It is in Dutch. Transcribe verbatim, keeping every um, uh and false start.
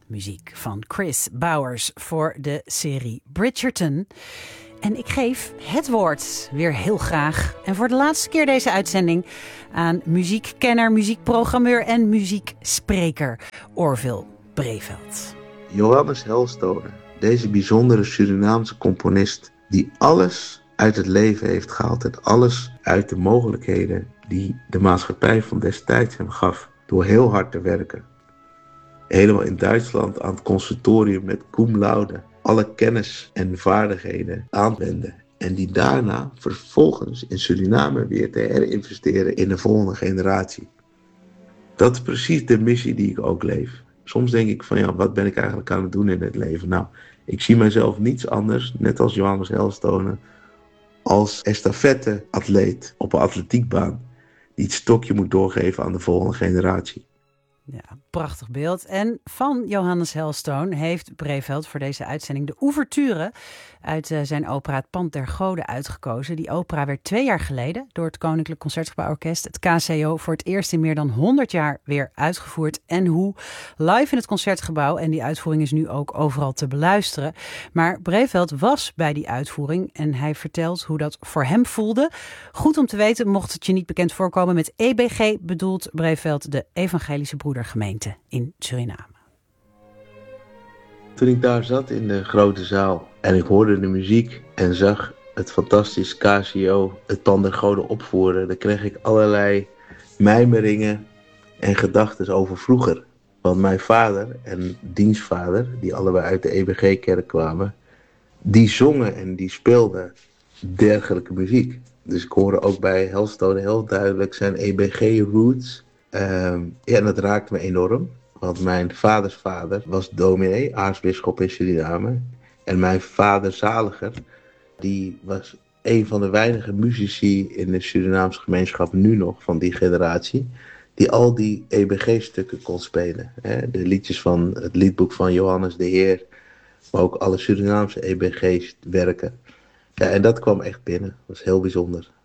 Muziek van Chris Bowers voor de serie Bridgerton. En ik geef het woord weer heel graag en voor de laatste keer deze uitzending aan muziekkenner, muziekprogrammeur en muziekspreker Orville Breveld. Johannes Helstone, deze bijzondere Surinaamse componist die alles uit het leven heeft gehaald en alles uit de mogelijkheden die de maatschappij van destijds hem gaf door heel hard te werken. Helemaal in Duitsland aan het conservatorium met cum laude alle kennis en vaardigheden aanwenden. En die daarna vervolgens in Suriname weer te herinvesteren in de volgende generatie. Dat is precies de missie die ik ook leef. Soms denk ik van ja, wat ben ik eigenlijk aan het doen in het leven? Nou, ik zie mezelf niets anders, net als Johannes Helstone, als estafette-atleet op een atletiekbaan die het stokje moet doorgeven aan de volgende generatie. Ja, prachtig beeld. En van Johannes Helstone heeft Breveld voor deze uitzending de ouverture uit uh, zijn opera Het Pand der Goden uitgekozen. Die opera werd twee jaar geleden door het Koninklijk Concertgebouworkest, het K C O, voor het eerst in meer dan honderd jaar weer uitgevoerd. En hoe live in het Concertgebouw. En die uitvoering is nu ook overal te beluisteren. Maar Breveld was bij die uitvoering en hij vertelt hoe dat voor hem voelde. Goed om te weten, mocht het je niet bekend voorkomen, met E B G bedoelt Breveld de Evangelische Broedergemeente in Suriname. Toen ik daar zat in de grote zaal en ik hoorde de muziek en zag het fantastisch K C O Het Pand der Goden opvoeren, dan kreeg ik allerlei mijmeringen en gedachten over vroeger. Want mijn vader en dienstvader, die allebei uit de E B G-kerk kwamen, die zongen en die speelden dergelijke muziek. Dus ik hoorde ook bij Helstone heel duidelijk zijn E B G-roots. Um, ja, en dat raakte me enorm. Want mijn vaders vader was dominee, aartsbisschop in Suriname. En mijn vader zaliger, die was een van de weinige muzici in de Surinaamse gemeenschap nu nog, van die generatie, die al die E B G-stukken kon spelen. Hè? De liedjes van het liedboek van Johannes de Heer, maar ook alle Surinaamse E B G-werken. Ja, en dat kwam echt binnen. Dat was heel bijzonder.